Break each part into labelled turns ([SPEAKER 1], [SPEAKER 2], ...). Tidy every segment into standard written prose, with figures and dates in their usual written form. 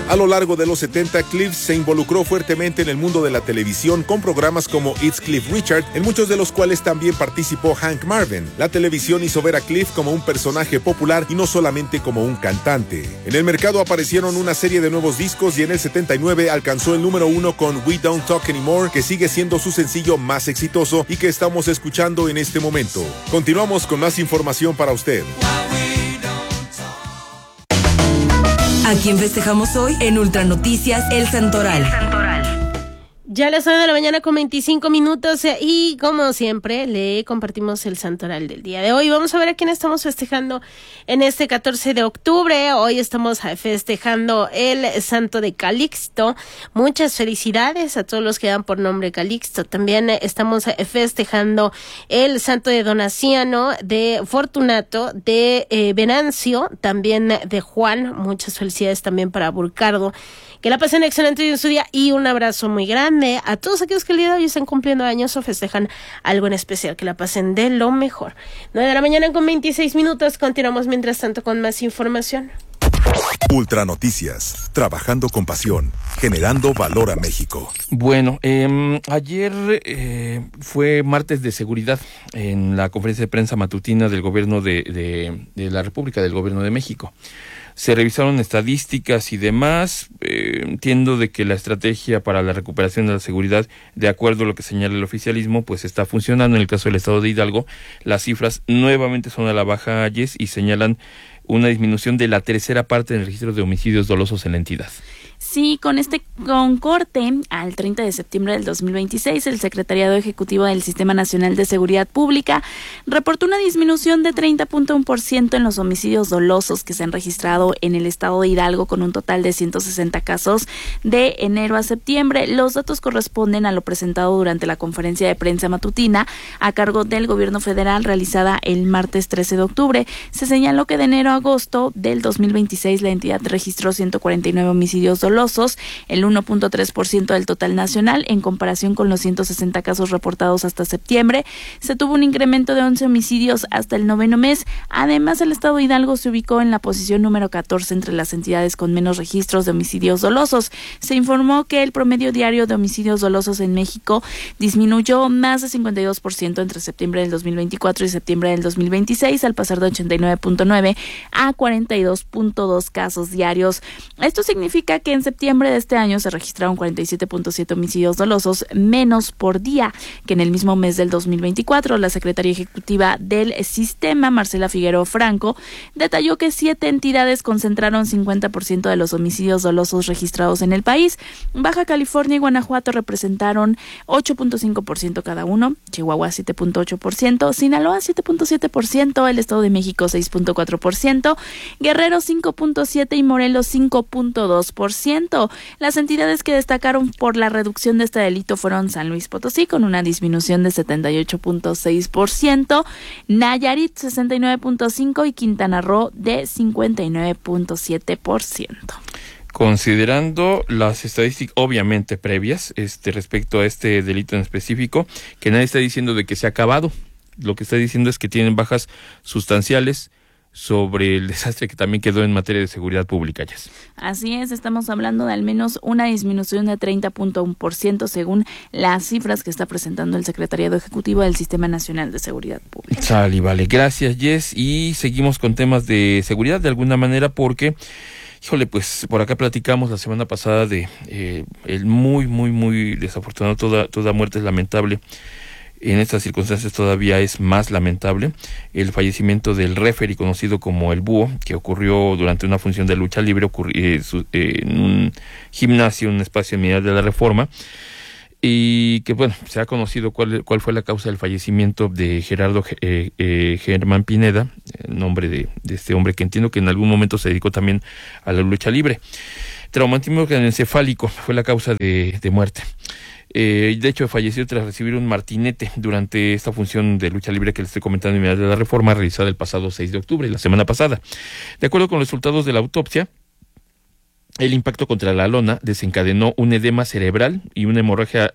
[SPEAKER 1] A lo largo de los 70, Cliff se involucró fuertemente en el mundo de la televisión con programas como It's Cliff Richard, en muchos de los cuales también participó Hank Marvin. La televisión hizo ver a Cliff como un personaje popular y no solamente como un cantante. En el mercado aparecieron una serie de nuevos discos y en el 79 alcanzó el número 1 con We Don't Talk Anymore, que sigue siendo su sencillo más exitoso y que estamos escuchando en este momento. Continuamos con más información para usted.
[SPEAKER 2] ¿A quién festejamos hoy? En Ultra Noticias, El Santoral.
[SPEAKER 3] Ya a las 9 de la mañana con 25 minutos y como siempre le compartimos el santoral del día de hoy. Vamos a ver a quién estamos festejando en este 14 de octubre. Hoy estamos festejando el santo de Calixto. Muchas felicidades a todos los que dan por nombre Calixto. También estamos festejando el santo de Donaciano, de Fortunato, de Venancio, también de Juan. Muchas felicidades también para Burcardo. Que la pasen excelente en su día y un abrazo muy grande a todos aquellos que el día de hoy están cumpliendo años o festejan algo en especial. Que la pasen de lo mejor. 9 de la mañana con 26 minutos. Continuamos mientras tanto con más información.
[SPEAKER 1] Ultra Noticias, trabajando con pasión, generando valor a México.
[SPEAKER 4] Bueno, ayer fue martes de seguridad en la conferencia de prensa matutina del gobierno de la República, del gobierno de México. Se revisaron estadísticas y demás. Entiendo de que la estrategia para la recuperación de la seguridad, de acuerdo a lo que señala el oficialismo, pues está funcionando. En el caso del estado de Hidalgo, las cifras nuevamente son a la baja, Yes, y señalan una disminución de la tercera parte en el registro de homicidios dolosos en la entidad.
[SPEAKER 5] Sí, con corte al 30 de septiembre del 2026, el Secretariado Ejecutivo del Sistema Nacional de Seguridad Pública reportó una disminución de 30.1% en los homicidios dolosos que se han registrado en el estado de Hidalgo, con un total de 160 casos de enero a septiembre. Los datos corresponden a lo presentado durante la conferencia de prensa matutina a cargo del gobierno federal realizada el martes 13 de octubre. Se señaló que de enero a agosto del 2026 la entidad registró 149 homicidios dolosos, el 1.3% del total nacional. En comparación con los 160 casos reportados hasta septiembre, se tuvo un incremento de 11 homicidios hasta el noveno mes. Además, el estado de Hidalgo se ubicó en la posición número 14 entre las entidades con menos registros de homicidios dolosos. Se informó que el promedio diario de homicidios dolosos en México disminuyó más de 52% entre septiembre del 2024 y septiembre del 2026, al pasar de 89.9 a 42.2 casos diarios. Esto significa que en septiembre de este año se registraron 47.7 homicidios dolosos menos por día que en el mismo mes del 2024. La secretaria ejecutiva del sistema, Marcela Figueroa Franco, detalló que 7 entidades concentraron 50% de los homicidios dolosos registrados en el país. Baja California y Guanajuato representaron 8.5% cada uno, Chihuahua 7.8%, Sinaloa 7.7%, el Estado de México 6.4%, Guerrero 5.7% y Morelos 5.2%. Las entidades que destacaron por la reducción de este delito fueron San Luis Potosí, con una disminución de 78.6%, Nayarit 69.5% y Quintana Roo de 59.7%.
[SPEAKER 4] Considerando las estadísticas obviamente previas respecto a este delito en específico, que nadie está diciendo de que se ha acabado, lo que está diciendo es que tienen bajas sustanciales sobre el desastre que también quedó en materia de seguridad pública. Yes.
[SPEAKER 5] Así es, estamos hablando de al menos una disminución de 30.1% según las cifras que está presentando el Secretariado Ejecutivo del Sistema Nacional de Seguridad Pública.
[SPEAKER 4] Sale y vale, gracias, Yes, y seguimos con temas de seguridad de alguna manera porque, híjole, pues por acá platicamos la semana pasada de el muy desafortunado, toda muerte es lamentable. En estas circunstancias todavía es más lamentable el fallecimiento del referee conocido como el Búho, que ocurrió durante una función de lucha libre en un gimnasio, un espacio en Mineral de la Reforma, y que bueno, se ha conocido cuál fue la causa del fallecimiento de Gerardo Germán Pineda, el nombre de este hombre que entiendo que en algún momento se dedicó también a la lucha libre. Traumatismo craneoencefálico fue la causa de muerte. De hecho, falleció tras recibir un martinete durante esta función de lucha libre que les estoy comentando en Mineral de la Reforma, realizada el pasado 6 de octubre, la semana pasada. De acuerdo con los resultados de la autopsia, el impacto contra la lona desencadenó un edema cerebral y una hemorragia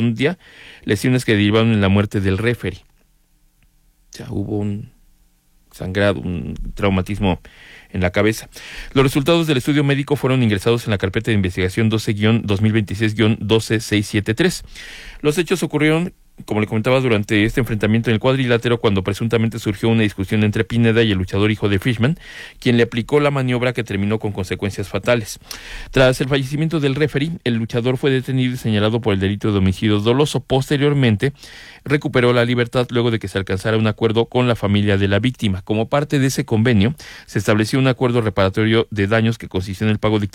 [SPEAKER 4] subaracnoidea, lesiones que derivaron en la muerte del referee. O sea, hubo un sangrado, un traumatismo en la cabeza. Los resultados del estudio médico fueron ingresados en la carpeta de investigación 12-2026-12673. Los hechos ocurrieron, como le comentaba, durante este enfrentamiento en el cuadrilátero, cuando presuntamente surgió una discusión entre Pineda y el luchador hijo de Fishman, quien le aplicó la maniobra que terminó con consecuencias fatales. Tras el fallecimiento del referee, el luchador fue detenido y señalado por el delito de homicidio doloso. Posteriormente, recuperó la libertad luego de que se alcanzara un acuerdo con la familia de la víctima. Como parte de ese convenio, se estableció un acuerdo reparatorio de daños que consistió en el pago de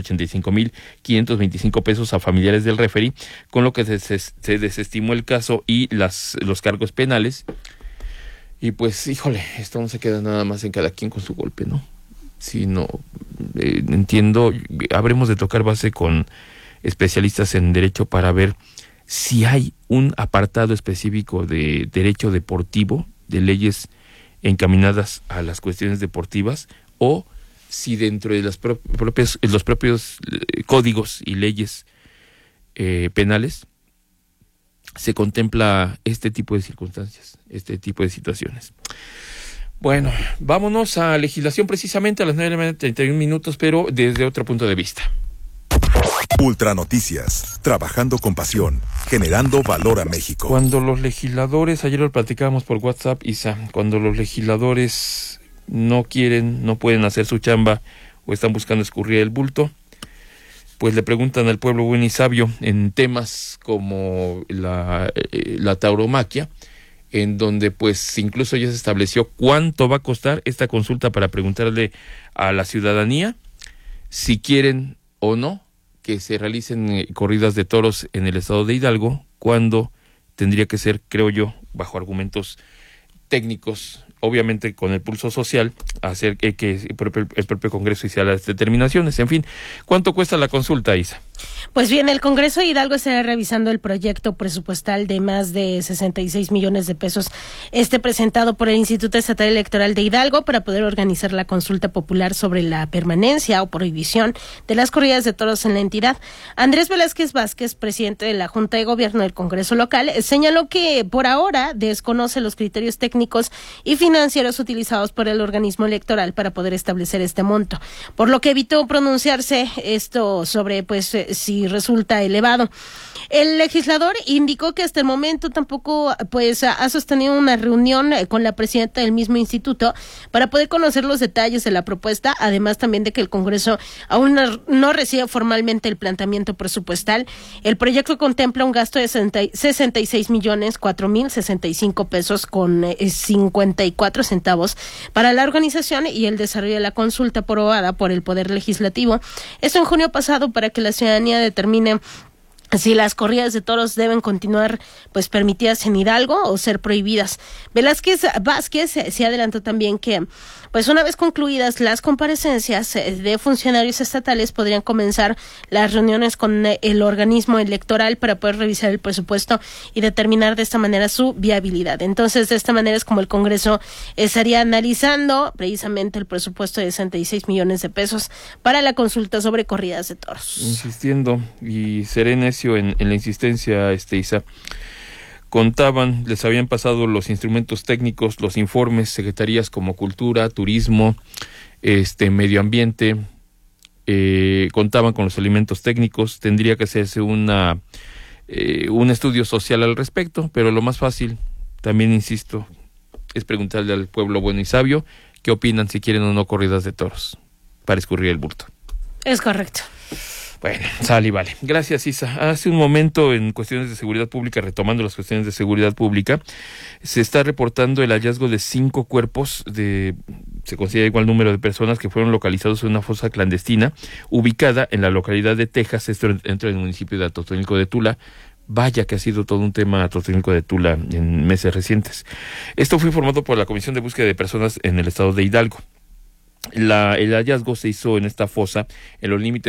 [SPEAKER 4] 585,525 pesos a familiares del referee, con lo que se desestimó el caso y los cargos penales. Y pues, híjole, esto no se queda nada más en cada quien con su golpe, ¿no? Sino, entiendo, habremos de tocar base con especialistas en derecho para ver si hay un apartado específico de derecho deportivo, de leyes encaminadas a las cuestiones deportivas, o si dentro de los propios códigos y leyes penales se contempla este tipo de circunstancias, este tipo de situaciones. Bueno, vámonos a legislación precisamente a las 9:31, pero desde otro punto de vista.
[SPEAKER 6] Ultranoticias, trabajando con pasión, generando valor a México.
[SPEAKER 4] Cuando los legisladores, ayer lo platicábamos por WhatsApp, Isa, cuando los legisladores no quieren, no pueden hacer su chamba o están buscando escurrir el bulto, pues le preguntan al pueblo bueno y sabio en temas como la tauromaquia, en donde pues incluso ya se estableció cuánto va a costar esta consulta para preguntarle a la ciudadanía si quieren o no que se realicen corridas de toros en el estado de Hidalgo, cuando tendría que ser, creo yo, bajo argumentos técnicos, obviamente con el pulso social, hacer que el propio Congreso hiciera las determinaciones. En fin, ¿cuánto cuesta la consulta, Isa?
[SPEAKER 3] Pues bien, el Congreso de Hidalgo estará revisando el proyecto presupuestal de más de 66 millones de pesos presentado por el Instituto Estatal Electoral de Hidalgo para poder organizar la consulta popular sobre la permanencia o prohibición de las corridas de toros en la entidad. Andrés Velázquez Vázquez, presidente de la Junta de Gobierno del Congreso local, señaló que por ahora desconoce los criterios técnicos y financieros utilizados por el organismo electoral para poder establecer este monto, por lo que evitó pronunciarse sobre si resulta elevado. El legislador indicó que hasta el momento tampoco ha sostenido una reunión con la presidenta del mismo instituto para poder conocer los detalles de la propuesta, además también de que el Congreso aún no recibe formalmente el planteamiento presupuestal. El proyecto contempla un gasto de 66,4,065 pesos con 54 centavos para la organización y el desarrollo de la consulta aprobada por el Poder Legislativo. Esto en junio pasado, para que la ciudadanía determine si las corridas de toros deben continuar permitidas en Hidalgo o ser prohibidas. Velázquez Vázquez se adelantó también que una vez concluidas las comparecencias de funcionarios estatales, podrían comenzar las reuniones con el organismo electoral para poder revisar el presupuesto y determinar de esta manera su viabilidad. Entonces, de esta manera es como el Congreso estaría analizando precisamente el presupuesto de 66 millones de pesos para la consulta sobre corridas de toros.
[SPEAKER 4] Insistiendo, y seré necio en la insistencia, Isa. Les habían pasado los instrumentos técnicos, los informes, secretarías como Cultura, Turismo, Medio Ambiente, contaban con los elementos técnicos. Tendría que hacerse un estudio social al respecto, pero lo más fácil, también insisto, es preguntarle al pueblo bueno y sabio qué opinan, si quieren o no corridas de toros para escurrir el bulto.
[SPEAKER 3] Es correcto.
[SPEAKER 4] Bueno, sale y vale. Gracias, Isa. Hace un momento, en cuestiones de seguridad pública, retomando las cuestiones de seguridad pública, se está reportando el hallazgo de 5 cuerpos se considera igual número de personas que fueron localizados en una fosa clandestina ubicada en la localidad de Texas, esto dentro del municipio de Atotonilco de Tula. Vaya que ha sido todo un tema Atotonilco de Tula en meses recientes. Esto fue informado por la Comisión de Búsqueda de Personas en el estado de Hidalgo. El hallazgo se hizo en esta fosa en los límites